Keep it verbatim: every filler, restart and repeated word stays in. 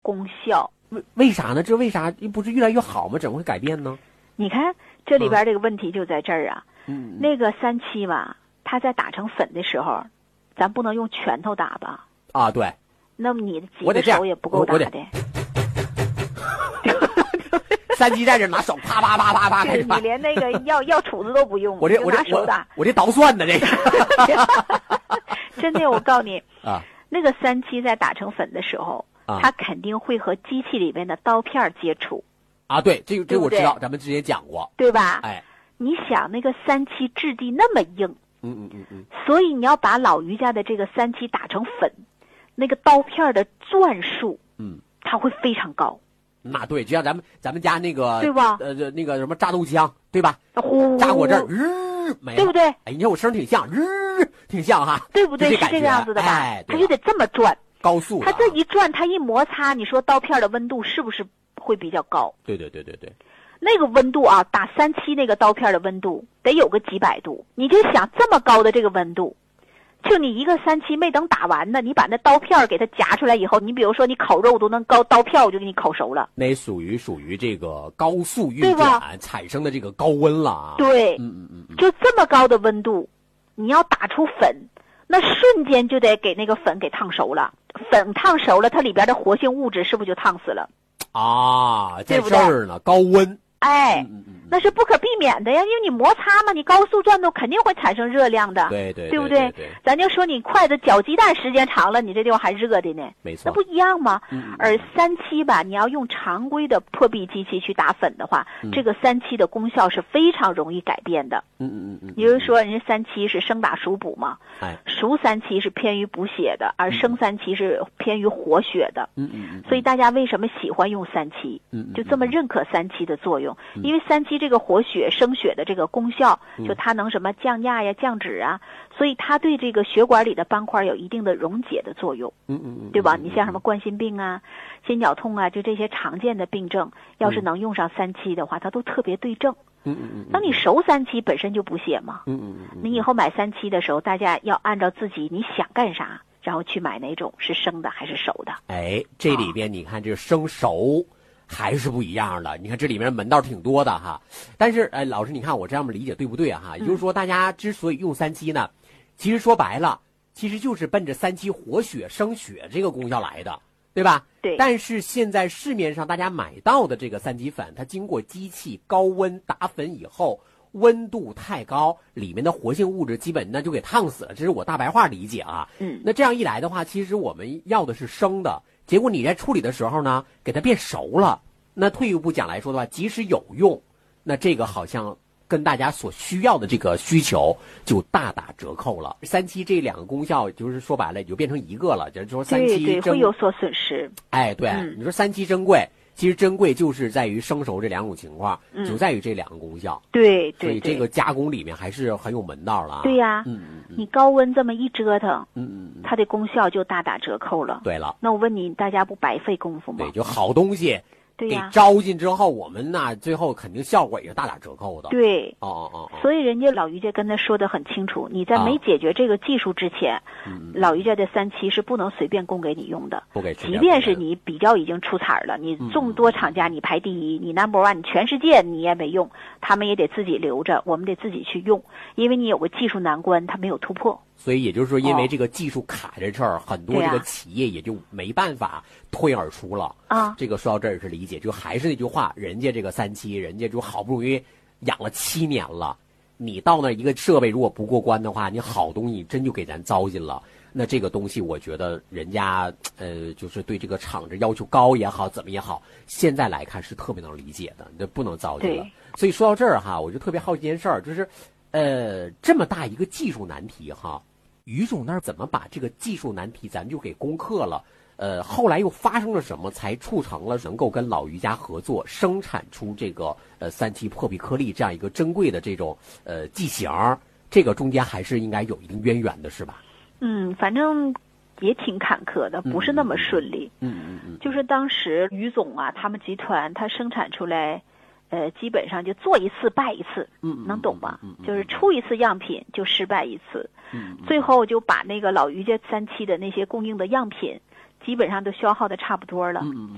功效。 为为啥呢？这为啥不是越来越好吗？怎么会改变呢？ 你看这里边这个问题就在这儿啊。 嗯， 那个三七吧，它在打成粉的时候，咱不能用拳头打吧？ 啊，对。 那么你的几个手也不够打的。 三七在这拿手啪啪啪啪啪开始你连那个要要杵子都不用， 我这我这手打， 我这捣蒜的这个。 真的，我告诉你啊， 那个三七在打成粉的时候，啊、它肯定会和机器里面的刀片接触。 啊，对，这个这个我知道，咱们之前讲过， 对吧？ 哎， 你想那个三七质地那么硬， 嗯嗯嗯嗯， 所以你要把老于家的这个三七打成粉，那个刀片的钻数， 嗯， 它会非常高。 那对，就像咱们咱们家那个， 对吧？ 呃，那个什么榨豆浆，对吧？ 呼， 榨果汁儿，日、呃，没了， 对不对？ 哎，你看我声挺像，日、呃，挺像哈， 对不对？ 是这个样子的吧？ 哎， 它就得这么转， 高速， 它这一转，它一摩擦，你说刀片的温度是不是会比较高？ 对对对对对。 那个温度啊，打三七那个刀片的温度得有个几百度，你就想这么高的这个温度，就你一个三七没等打完呢，你把那刀片给它夹出来以后，你比如说你烤肉都能高刀片，我就给你烤熟了。 那属于属于这个高速运转产生的这个高温了啊。 对， 嗯嗯嗯嗯， 就这么高的温度，你要打出粉，那瞬间就得给那个粉给烫熟了。粉烫熟了，它里边的活性物质是不是就烫死了？ 啊，在这儿呢，高温。 哎， 嗯嗯， 那是不可避免的呀，因为你摩擦嘛，你高速转动肯定会产生热量的， 对对， 对不对？对， 咱就说你筷子搅鸡蛋时间长了，你这地方还热的呢， 没错， 那不一样吗？ 嗯、 而三七吧，你要用常规的破壁机器去打粉的话， 嗯、 这个三七的功效是非常容易改变的。 嗯嗯嗯嗯， 也就是说，人家三七是生打熟补嘛， 哎， 熟三七是偏于补血的，而生三七是偏于活血的。 嗯嗯嗯， 所以大家为什么喜欢用三七？ 嗯， 就这么认可三七的作用，嗯、因为三七这个活血生血的这个功效，就它能什么降压呀、降脂啊，所以它对这个血管里的斑块有一定的溶解的作用。 嗯嗯嗯， 对吧？你像什么冠心病啊、心绞痛啊，就这些常见的病症，要是能用上三七的话，它都特别对症。 嗯嗯嗯， 当你熟三七本身就补血嘛。 嗯嗯嗯， 你以后买三七的时候，大家要按照自己你想干啥，然后去买哪种，是生的还是熟的。 哎，这里边你看这生熟还是不一样的。你看这里面门道挺多的哈。但是哎，老师你看我这样理解对不对啊哈？也就是说大家之所以用三七呢，其实说白了，其实就是奔着三七活血生血这个功效来的。对吧？ 对。 但是现在市面上大家买到的这个三七粉，它经过机器高温打粉以后，温度太高，里面的活性物质基本那就给烫死了。这是我大白话理解啊。 嗯。 那这样一来的话，其实我们要的是生的，结果你在处理的时候呢，给它变熟了。那退一步讲来说的话，即使有用，那这个好像跟大家所需要的这个需求就大打折扣了。三七这两个功效，就是说白了，也就变成一个了。就是说三七对对会有所损失。 哎，对，嗯、你说三七珍贵，其实珍贵就是在于生熟这两种情况，嗯、就在于这两个功效。 对对， 所以这个加工里面还是很有门道了啊。 对呀， 嗯嗯， 你高温这么一折腾， 嗯嗯， 它的功效就大打折扣了。 对了， 那我问你，大家不白费功夫吗？ 对，就好东西。 对呀， 给招进之后，我们呢最后肯定效果也是大打折扣的。 对， 哦哦哦， 所以人家老于家跟他说的很清楚，你在没解决这个技术之前， 啊、 老于家的三七是不能随便供给你用的。 不给， 即便是你比较已经出彩了，你众多厂家你排第一，你 number one， 你全世界你也没用，他们也得自己留着，我们得自己去用，因为你有个技术难关，它没有突破。 所以也就是说，因为这个技术卡这事儿，哦、很多这个企业也就没办法脱颖而出了啊。 这个说到这儿是理解，就还是那句话，人家这个三七，人家就好不容易养了七年了，你到那一个设备如果不过关的话，你好东西真就给咱糟践了。那这个东西，我觉得人家呃，就是对这个厂子要求高也好，怎么也好，现在来看是特别能理解的，这不能糟践了。所以说到这儿哈，我就特别好奇一件事儿，就是呃，这么大一个技术难题哈。于总那儿怎么把这个技术难题咱就给攻克了？呃，后来又发生了什么，才促成了能够跟老于家合作，生产出这个呃三七破壁颗粒这样一个珍贵的这种呃剂型？这个中间还是应该有一定渊源的，是吧？ 嗯，反正也挺坎坷的，不是那么顺利。 嗯嗯嗯， 就是当时于总啊，他们集团他生产出来。呃，基本上就做一次败一次， 嗯， 能懂吧？ 嗯， 就是出一次样品就失败一次， 嗯， 最后就把那个老于家三七的那些供应的样品，基本上都消耗的差不多了， 嗯，